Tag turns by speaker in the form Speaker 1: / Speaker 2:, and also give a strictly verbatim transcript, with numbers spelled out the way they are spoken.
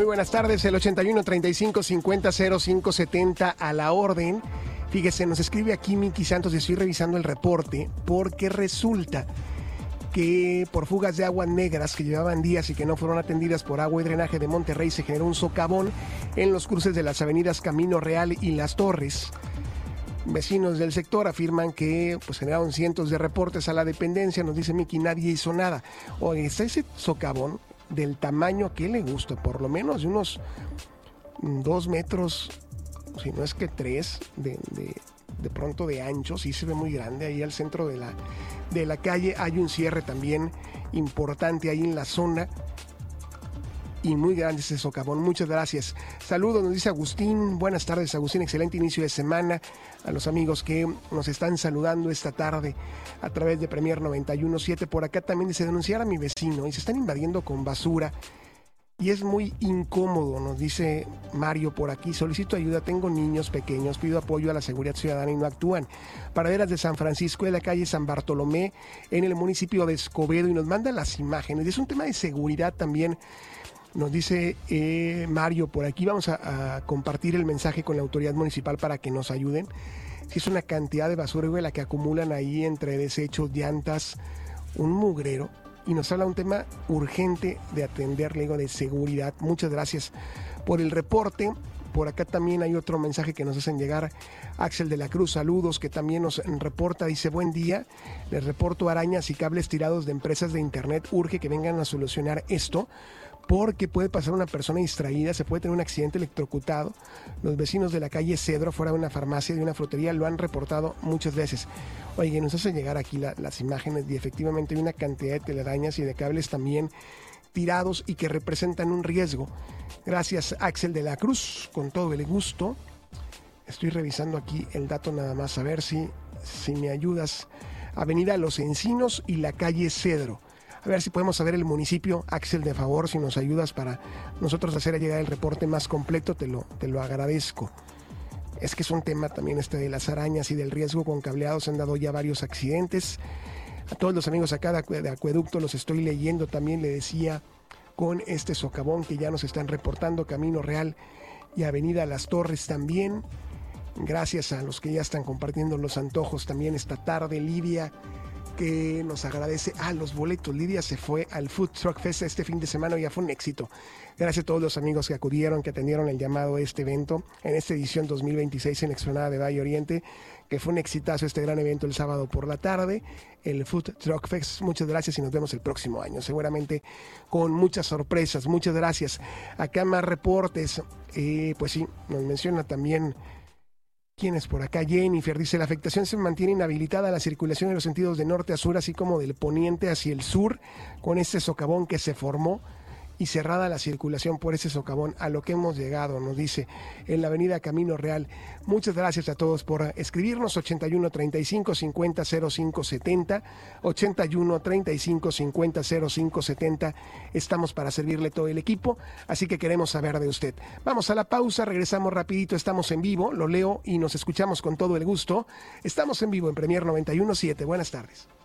Speaker 1: Muy buenas tardes, el ochenta y uno, treinta y cinco, cincuenta, cero cinco setenta a la orden. Fíjese, nos escribe aquí Miki Santos y estoy revisando el reporte porque resulta que por fugas de aguas negras que llevaban días y que no fueron atendidas por Agua y Drenaje de Monterrey se generó un socavón en los cruces de las avenidas Camino Real y Las Torres. Vecinos del sector afirman que pues, generaron cientos de reportes a la dependencia. Nos dice Miki, nadie hizo nada. Oye, está ese socavón del tamaño que le gusta, por lo menos de unos dos metros, si no es que tres, de, de, de pronto de ancho, sí se ve muy grande. Ahí al centro de la, de la calle hay un cierre también importante ahí en la zona. Y muy grande ese socavón. Muchas gracias. Saludos, nos dice Agustín. Buenas tardes, Agustín. Excelente inicio de semana. A los amigos que nos están saludando esta tarde a través de Premier noventa y uno punto siete. Por acá también dice denunciar a mi vecino y se están invadiendo con basura. Y es muy incómodo, nos dice Mario por aquí. Solicito ayuda, tengo niños pequeños, pido apoyo a la seguridad ciudadana y no actúan. Paraderas de San Francisco, de la calle San Bartolomé, en el municipio de Escobedo, y nos mandan las imágenes. Es un tema de seguridad también. Nos dice eh, Mario por aquí, vamos a, a compartir el mensaje con la autoridad municipal para que nos ayuden. Si es una cantidad de basura, güey, la que acumulan ahí entre desechos, llantas, un mugrero. Y nos habla un tema urgente de atender, le digo, de seguridad. Muchas gracias por el reporte. Por acá también hay otro mensaje que nos hacen llegar. Axel de la Cruz, saludos, que también nos reporta, dice, buen día, les reporto arañas y cables tirados de empresas de internet. Urge que vengan a solucionar esto, porque puede pasar una persona distraída, se puede tener un accidente electrocutado. Los vecinos de la calle Cedro, fuera de una farmacia, de una frutería, lo han reportado muchas veces. Oye, nos hace llegar aquí la, las imágenes y efectivamente hay una cantidad de telarañas y de cables también tirados y que representan un riesgo. Gracias, Axel de la Cruz, con todo el gusto. Estoy revisando aquí el dato nada más, a ver si, si me ayudas. Avenida Los Encinos y la calle Cedro. A ver si podemos saber el municipio. Axel, de favor, si nos ayudas para nosotros hacer llegar el reporte más completo, te lo, te lo agradezco. Es que es un tema también este de las arañas y del riesgo con cableados. Se han dado ya varios accidentes. A todos los amigos acá de Acueducto los estoy leyendo también, le decía, con este socavón que ya nos están reportando, Camino Real y Avenida Las Torres también. Gracias a los que ya están compartiendo los antojos también esta tarde. Lidia, que nos agradece. Ah, los boletos. Lidia se fue al Food Truck Fest este fin de semana y ya fue un éxito. Gracias a todos los amigos que acudieron, que atendieron el llamado a este evento en esta edición dos mil veintiséis en Explanada de Valle Oriente, que fue un exitazo este gran evento el sábado por la tarde, el Food Truck Fest. Muchas gracias y nos vemos el próximo año, seguramente con muchas sorpresas. Muchas gracias. Acá más reportes. Eh, pues sí, nos menciona también. ¿Quién es por acá? Jennifer dice, la afectación se mantiene inhabilitada la circulación en los sentidos de norte a sur, así como del poniente hacia el sur, con este socavón que se formó y cerrada la circulación por ese socavón. A lo que hemos llegado, nos dice, en la avenida Camino Real. Muchas gracias a todos por escribirnos. Ochenta y uno, treinta y cinco, cincuenta, cero cinco setenta, ochenta y uno, treinta y cinco, cincuenta, cero cinco setenta. Estamos para servirle todo el equipo, así que queremos saber de usted. Vamos a la pausa, regresamos rapidito, estamos en vivo, lo leo y nos escuchamos con todo el gusto. Estamos en vivo en Premier noventa y uno punto siete. Buenas tardes.